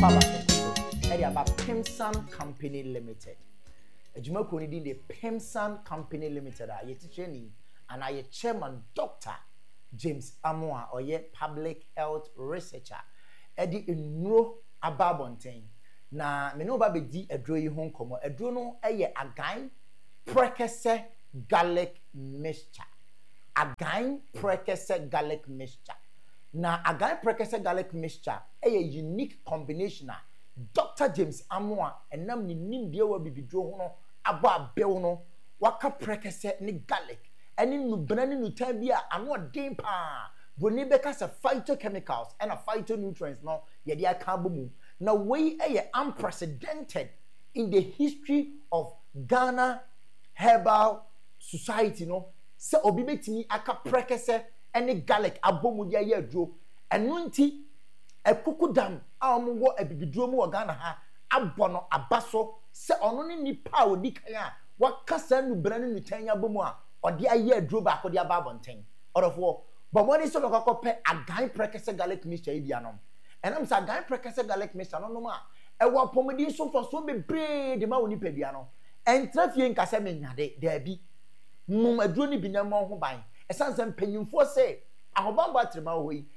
Baba Sokoto. Area about Pemsan Company Limited. Ejuma ko ni din the Pemsan Company Limited. Aye teaching and aye chairman Dr. James Amoa oye public health researcher. Edi enuro ababonten. Na me no ba be di adro yi ho nkomo. Adro no eye agan prekese garlic mixture. Agan prekese garlic mixture. Na agan prekese garlic mixture a unique combination a Dr. James Amoa enam ni nimbia wa bibidro ho no aba abew no waka prekese ni garlic eni nubena ni nutan bi a ano den pa boni beka se phytochemicals and phytonutrients no ye dia ka bomu na we unprecedented in the history of Ghana Herbal Society no se obi betimi aka prekese eni garlic abomu dia ye aduro eno nti ekukudam a omwo abibiduro mu Ghana ha abono abaso se ono ni nipa odi kan a wakasa nubena ni nutan ya bomu a odi aye aduro ba ko dia babonten orofo bomoni so lokokope agan prekese garlic mixture ibianom enam sa agan prekese garlic mixture no no ma ewo pomodi so for so bebre de ma woni padua no entrafie nkase menyade da bi mum aduro ni binyam ho ban esansem panyimfo se ahobambo atrema ho yi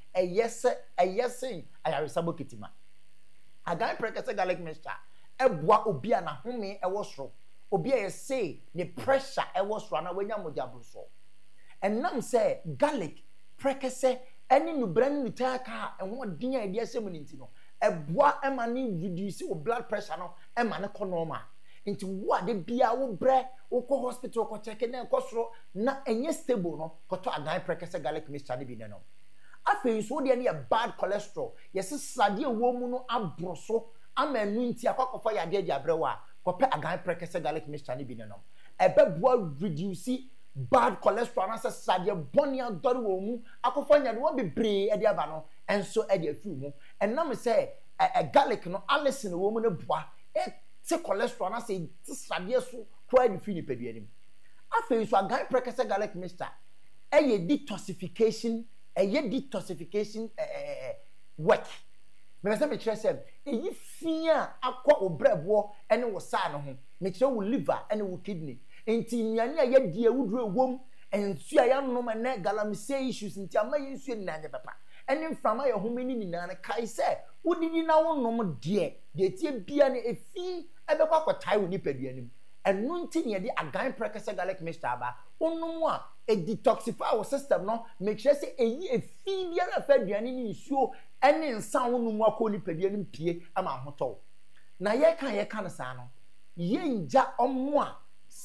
eyese ayaresabo kitima agan prekese garlic mixture eboa obi a na home ewo soro obi a say the pressure ewo soro na wanya mojabro so enam say garlic prekese eni nubran nutaka enwo din a dia semu nti no eboa ema ni reduce o blood pressure no ema ne normal nti wo ade bia wo bre wo ko hospital ko check na ko soro na enye stable no ko to agan prekese garlic mixture ne bi ne no afei so de ne bad cholesterol yesi sade wo mu no abroso ama nu nti akwakofa yade ade abrewa ko pe agan prekese garlic mixture ne bi ne no ebeboa reduce bad cholesterol na sade bonia dori wo mu akwafa nyade wo bebre ade aba no enso ade afi mu enam se garlic no alison wo mu ne boa te cholesterol na se sade so kwa di fi ni peduanim afei so agan prekese garlic mixture eye detoxification work me say me kire say eyi fia akwa obrebo ene wo sa no ho me kire wo liver ene wo kidney enti nnuane a ye die wuduro ewom ensu a ya nom na galamsey issues enti ama yensu ni nanye papa ene mframa ye homeni ni nan kai say wudini na wo nom de tie bia ne efi ebekwa kwatai wo ni paduanim enu nti ne de agan prekese garlic mixture aba onum a detoxify our system no make sure say eyi efi bia na fa aduane ni nsuo ene nsan wonum akọ ni paduanim pie ama hoto na ye kan na sa no ye nja omo a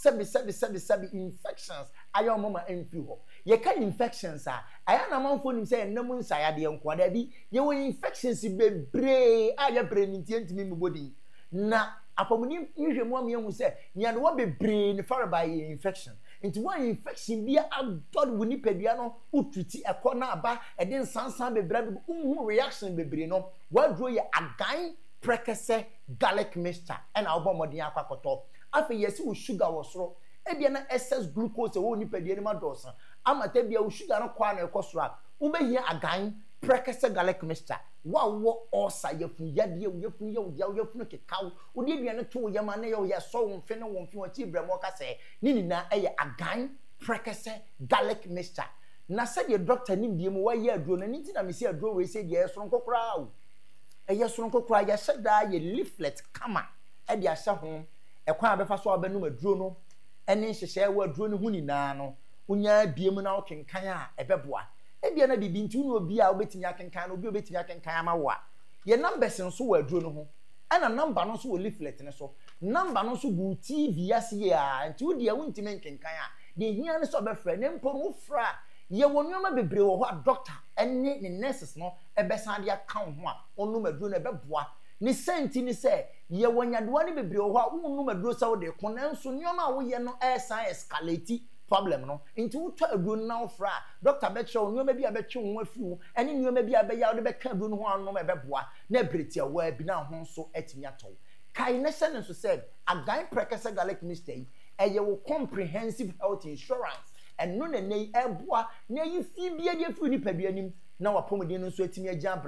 sebi infections ayo mama enfi ho ye ka infections a aya na manfo nim say enam nsayade enko da bi ye wo infections bebre aya breniti ntimi mbodi na apomuni nhwemu am yehu say nya no bebre ne far by infection into one infection bia adod woni padua no ututi ekọ na aba ede nsansan bebre bi unhu reaction bebre no wadro ye agan prekese garlic mixture ena obomodin akwakoto afi yesi wo sugar wo soro ebia na excess glucose wo ni padua ni madosa amata bia wo sugar no kwa na ekosoro wo behia agan prekese garlic mixture wo osa yefun yade yefun yefun kekaw wo de aduane to yama na ye so wo mfe no wo mfe wo chi bremo ka se ni nina eye agan prekese garlic mixture na se de doctor ni biem wa ye aduro na nti na me se aduro we se de esoro nkokora o eye soro nkokora ya sheda ye leaflet kama e de ahye ho ekwan abefa so abanum aduro no ene hyehye wa aduro no hu nina no unya biem na wo kenkan a ebeboa ebia na bibi nti unu obi a obetimi akenkan na obi obetimi akenkan amawo a ye numbers nso wa aduro no ho ana number no so wo leaflet ne so number no so gu TV ase a nti wo dia wontimi nkenkan a de hia ne so befra ne mpo wo fra ye wonuma bebre wo ho a doctor ene ne nurses no ebesan de account ho a onum aduro no ebeboa ni senti ni se ye wonyadoa ne bebre wo ho a wonum aduro sa wo de ko nanso nyoma a wo ye no esan escalate problem no into uto aduro na ofra doctor be chew nyoma bi abetwe ho afiu ene nyoma bi abeya wo be ka aduro no ho anom ebeboa na breti awa bi na ho so atimi atọ kai na se ne so said agan prekese garlic mixture eye wo comprehensive health insurance eno na nei eboa na yi fi bia dia fi ni paduanim na wapomodin no so atimi agya brane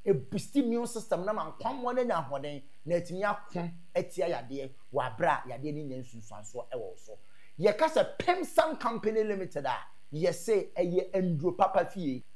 a boost immune system na man kwammo na nya hoden na atimi akon atia yade wa bra yade ni nya nsunsuanso e wo so ye ka se Pemsan Company Limited a ye say eye enduro papa fie